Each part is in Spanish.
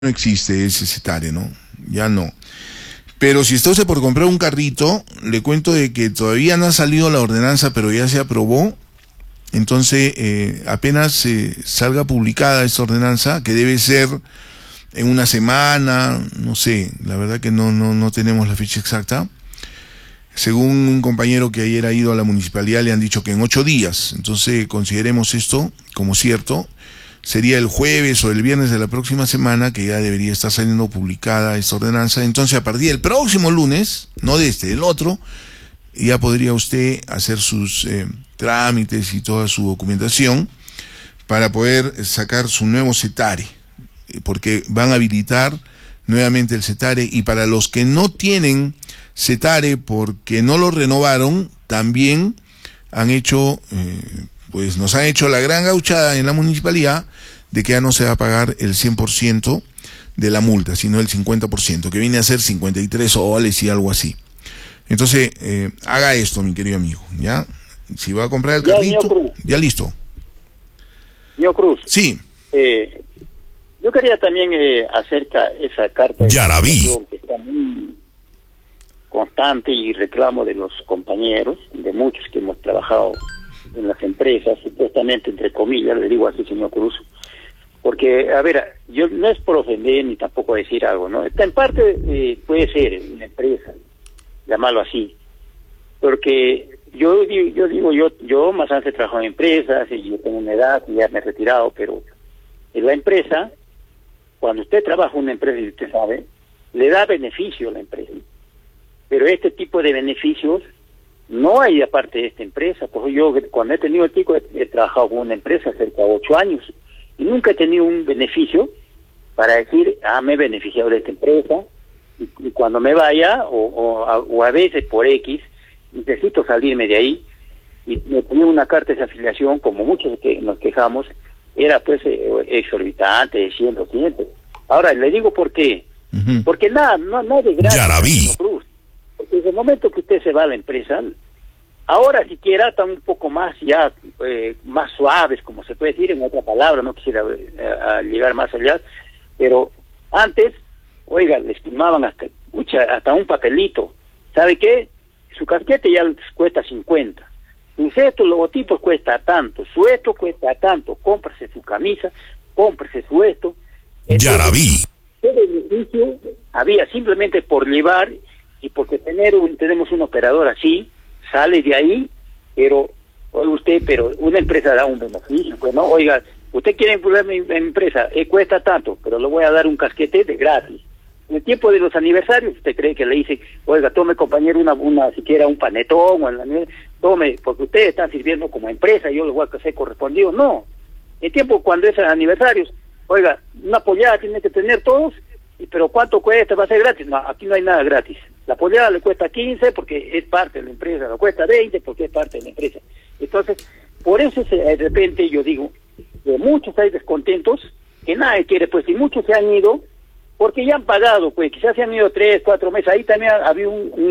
no existe ese cetare, ¿no? Ya no. Pero si está usted por comprar un carrito, le cuento de que todavía no ha salido la ordenanza, pero ya se aprobó. Entonces, apenas salga publicada esta ordenanza, que debe ser en una semana, no sé, la verdad que no tenemos la fecha exacta. Según un compañero que ayer ha ido a la municipalidad, le han dicho que en 8 días. Entonces, consideremos esto como cierto. Sería el jueves o el viernes de la próxima semana que ya debería estar saliendo publicada esta ordenanza. Entonces, a partir del próximo lunes, no de este, del otro, ya podría usted hacer sus trámites y toda su documentación para poder sacar su nuevo cetare, porque van a habilitar nuevamente el cetare. Y para los que no tienen cetare porque no lo renovaron, también han hecho, pues nos han hecho la gran gauchada en la municipalidad de que ya no se va a pagar el 100% de la multa, sino el 50%, que viene a ser 53 soles y algo así. Entonces, haga esto, mi querido amigo, ¿ya? Si va a comprar el carrito, ya listo. Señor Cruz. Sí. Yo quería también acerca esa carta ya la vi, que está muy constante y reclamo de los compañeros, de muchos que hemos trabajado en las empresas, supuestamente entre comillas, le digo así, señor Cruz, porque, a ver, yo no es por ofender ni tampoco decir algo, ¿no? Esta en parte puede ser una empresa, llamarlo así, porque yo más antes he trabajado en empresas y yo tengo una edad y ya me he retirado, pero en la empresa, cuando usted trabaja en una empresa y usted sabe, le da beneficio a la empresa, pero este tipo de beneficios no hay aparte de esta empresa. Pues yo cuando he tenido el tico he trabajado con una empresa cerca de 8 años y nunca he tenido un beneficio para decir, me he beneficiado de esta empresa y cuando me vaya o a veces por X necesito salirme de ahí y me ponía una carta de afiliación, como muchos que nos quejamos, era pues exorbitante, de 100, 200. Ahora le digo por qué. Porque no de gratis. Ya la vi. Porque desde el momento que usted se va a la empresa, ahora siquiera están un poco más ya, más suaves, como se puede decir en otra palabra, no quisiera llegar más allá, pero antes, oiga, les firmaban hasta un papelito. ¿Sabe qué? Su casquete ya les cuesta 50. Su logotipos cuesta tanto, su esto cuesta tanto, cómprese su camisa, cómprese su esto. Ya la vi. ¿Qué beneficio había simplemente por llevar y porque tenemos un operador así, sale de ahí, pero una empresa da un beneficio, pues no, oiga, usted quiere impulsar mi empresa, cuesta tanto, pero le voy a dar un casquete de gratis. En el tiempo de los aniversarios, ¿usted cree que le dice, oiga, tome compañero siquiera un panetón, tome, porque ustedes están sirviendo como empresa, yo le voy a hacer correspondido? No. En el tiempo cuando es aniversarios, oiga, una pollada tiene que tener todos, pero ¿cuánto cuesta? ¿Va a ser gratis? No, aquí no hay nada gratis. La pollada le cuesta 15 porque es parte de la empresa, le cuesta 20 porque es parte de la empresa. Entonces, por eso de repente yo digo, de muchos hay descontentos, que nadie quiere, pues, y muchos se han ido, porque ya han pagado, pues, quizás se han ido 3, 4 meses, ahí también había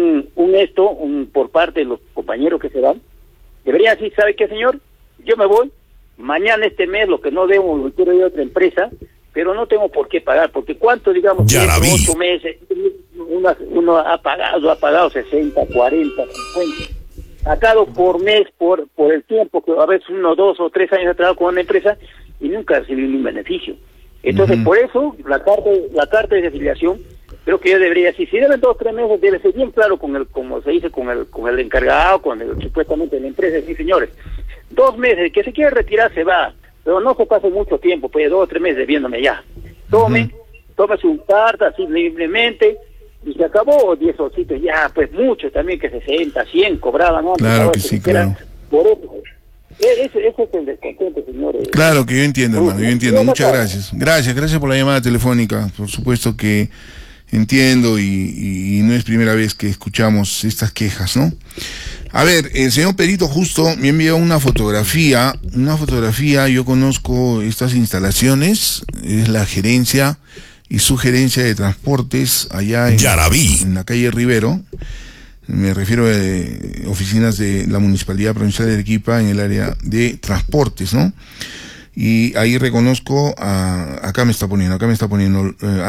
por parte de los compañeros que se van, debería decir, ¿sabe qué, señor? Yo me voy, mañana este mes lo que no debo, lo quiero ir a otra empresa, pero no tengo por qué pagar, porque cuánto, digamos, 8 meses, uno ha pagado 60, 40, 50, sacado por mes, por el tiempo, que a veces 1, 2 o 3 años ha trabajado con una empresa y nunca ha recibido ningún beneficio. Entonces, por eso, la carta de afiliación, creo que yo debería decir, si deben 2 o 3 meses, debe ser bien claro como se dice, con el encargado, supuestamente de la empresa, decir, señores, 2 meses, que se quiere retirar se va, pero no se pase mucho tiempo, pues 2 o 3 meses viéndome ya. Tome su carta así libremente, y se acabó 10 solcitos, ya, pues muchos también que 60, 100 cobraban. ¿No? Claro que sí, claro. Por eso. Ese es el descontento, señores. Claro que yo entiendo, hermano, yo entiendo. Muchas gracias. Gracias por la llamada telefónica. Por supuesto que entiendo y no es primera vez que escuchamos estas quejas, ¿no? A ver, el señor Perito justo me envió una fotografía, yo conozco estas instalaciones, es la gerencia y sugerencia de transportes allá en la calle Rivero. Me refiero a oficinas de la Municipalidad Provincial de Arequipa en el área de transportes, ¿no? Y ahí reconozco, acá me está poniendo,